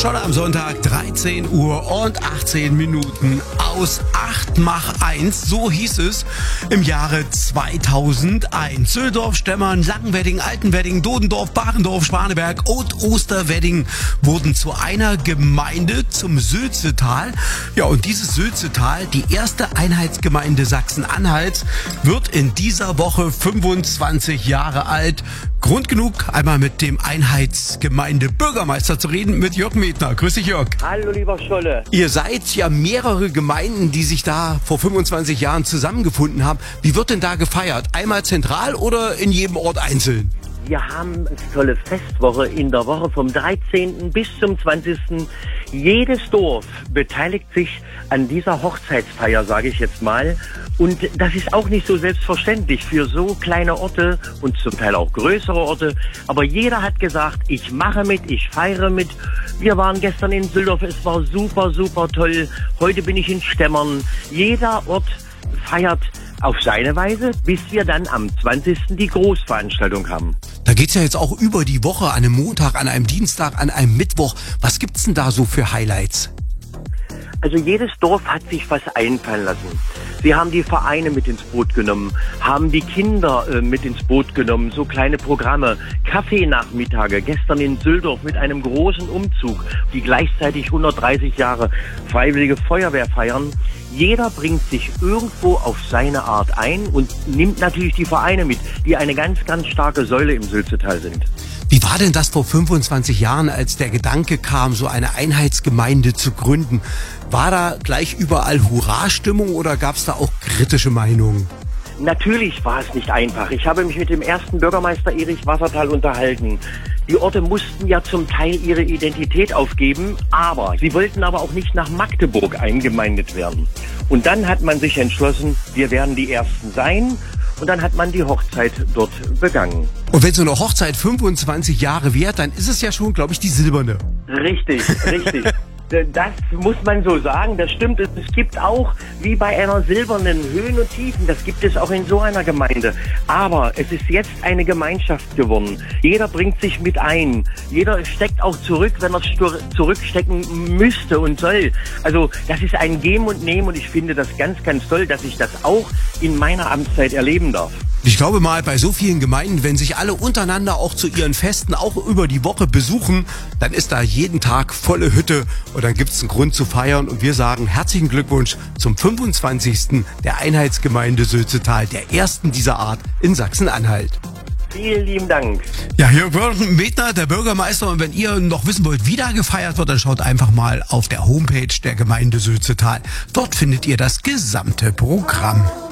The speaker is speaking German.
Scholle am Sonntag, 13 Uhr und 18 Minuten. Aus 8 mach 1, so hieß es im Jahre 2001. Zülldorf, Stemmern, Langenwedding, Altenwedding, Dodendorf, Barendorf, Schwaneberg und Osterwedding wurden zu einer Gemeinde, zum Sülzetal. Ja, und dieses Sülzetal, die erste Einheitsgemeinde Sachsen-Anhalts, wird in dieser Woche 25 Jahre alt. Grund genug, einmal mit dem Einheitsgemeinde-Bürgermeister zu reden, mit Jörg Metner. Grüß dich, Jörg. Hallo, lieber Scholle. Ihr seid ja mehrere Gemeinden, die sich da vor 25 Jahren zusammengefunden haben. Wie wird denn da gefeiert? Einmal zentral oder in jedem Ort einzeln? Wir haben eine tolle Festwoche in der Woche vom 13. bis zum 20. Jedes Dorf beteiligt sich an dieser Hochzeitsfeier, sage ich jetzt mal. Und das ist auch nicht so selbstverständlich für so kleine Orte und zum Teil auch größere Orte. Aber jeder hat gesagt, ich mache mit, ich feiere mit. Wir waren gestern in Zülldorf, es war super, super toll. Heute bin ich in Stemmern. Jeder Ort feiert auf seine Weise, bis wir dann am 20. die Großveranstaltung haben. Da geht's ja jetzt auch über die Woche, an einem Montag, an einem Dienstag, an einem Mittwoch. Was gibt's denn da so für Highlights? Also jedes Dorf hat sich was einfallen lassen. Sie haben die Vereine mit ins Boot genommen, haben die Kinder mit ins Boot genommen, so kleine Programme, Kaffeenachmittage, gestern in Zülldorf mit einem großen Umzug, die gleichzeitig 130 Jahre Freiwillige Feuerwehr feiern. Jeder bringt sich irgendwo auf seine Art ein und nimmt natürlich die Vereine mit, die eine ganz, ganz starke Säule im Sülzetal sind. Wie war denn das vor 25 Jahren, als der Gedanke kam, so eine Einheitsgemeinde zu gründen? War da gleich überall Hurra-Stimmung oder gab's da auch kritische Meinungen? Natürlich war es nicht einfach. Ich habe mich mit dem ersten Bürgermeister Erich Wassertal unterhalten. Die Orte mussten ja zum Teil ihre Identität aufgeben, aber sie wollten aber auch nicht nach Magdeburg eingemeindet werden. Und dann hat man sich entschlossen, wir werden die Ersten sein. Und dann hat man die Hochzeit dort begangen. Und wenn so eine Hochzeit 25 Jahre währt, dann ist es ja schon, glaube ich, die silberne. Richtig, richtig. Das muss man so sagen, das stimmt. Es gibt auch, wie bei einer silbernen, Höhen und Tiefen, das gibt es auch in so einer Gemeinde. Aber es ist jetzt eine Gemeinschaft geworden. Jeder bringt sich mit ein. Jeder steckt auch zurück, wenn er zurückstecken müsste und soll. Also das ist ein Geben und Nehmen und ich finde das ganz, ganz toll, dass ich das auch in meiner Amtszeit erleben darf. Ich glaube mal, bei so vielen Gemeinden, wenn sich alle untereinander auch zu ihren Festen auch über die Woche besuchen, dann ist da jeden Tag volle Hütte und dann gibt's einen Grund zu feiern. Und wir sagen herzlichen Glückwunsch zum 25. der Einheitsgemeinde Sülzetal, der ersten dieser Art in Sachsen-Anhalt. Vielen lieben Dank. Ja, Jörg Metner, der Bürgermeister. Und wenn ihr noch wissen wollt, wie da gefeiert wird, dann schaut einfach mal auf der Homepage der Gemeinde Sülzetal. Dort findet ihr das gesamte Programm.